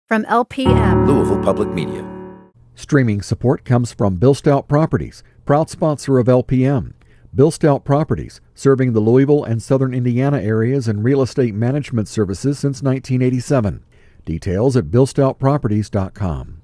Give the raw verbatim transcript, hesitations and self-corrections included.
From L P M, Louisville Public Media. Streaming support comes from Bill Stout Properties, proud sponsor of L P M. Bill Stout Properties, serving the Louisville and southern Indiana areas in real estate management services since nineteen eighty-seven. Details at bill stout properties dot com.